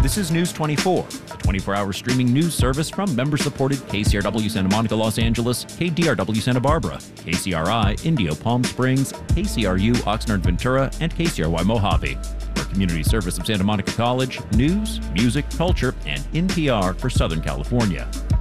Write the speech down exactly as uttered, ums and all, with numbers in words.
This is News twenty-four, a twenty-four hour streaming news service from member-supported K C R W Santa Monica, Los Angeles, K D R W Santa Barbara, K C R I Indio Palm Springs, K C R U Oxnard Ventura, and K C R Y Mojave. We're community service of Santa Monica College, news, music, culture, and N P R for Southern California.